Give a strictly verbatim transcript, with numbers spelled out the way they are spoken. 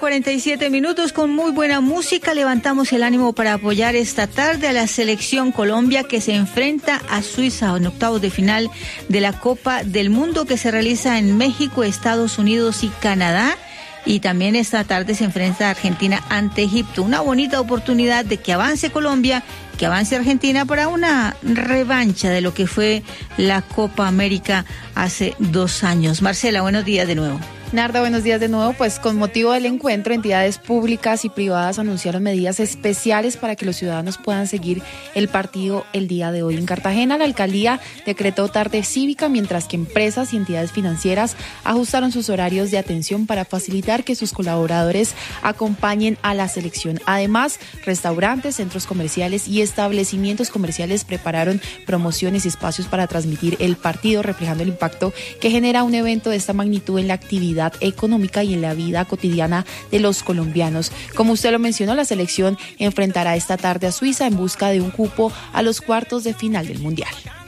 cuarenta y siete minutos con muy buena música. Levantamos el ánimo para apoyar esta tarde a la selección Colombia que se enfrenta a Suiza en octavos de final de la Copa del Mundo que se realiza en México, Estados Unidos y Canadá. Y también esta tarde se enfrenta a Argentina ante Egipto. Una bonita oportunidad de que avance Colombia, que avance Argentina para una revancha de lo que fue la Copa América hace dos años. Marcela, buenos días de nuevo. Narda, buenos días de nuevo. Pues con motivo del encuentro, entidades públicas y privadas anunciaron medidas especiales para que los ciudadanos puedan seguir el partido el día de hoy. En Cartagena, la alcaldía decretó tarde cívica, mientras que empresas y entidades financieras ajustaron sus horarios de atención para facilitar que sus colaboradores acompañen a la selección. Además, restaurantes, centros comerciales y establecimientos comerciales prepararon promociones y espacios para transmitir el partido, reflejando el impacto que genera un evento de esta magnitud en la actividad económica y en la vida cotidiana de los colombianos. Como usted lo mencionó, la selección enfrentará esta tarde a Suiza en busca de un cupo a los cuartos de final del Mundial.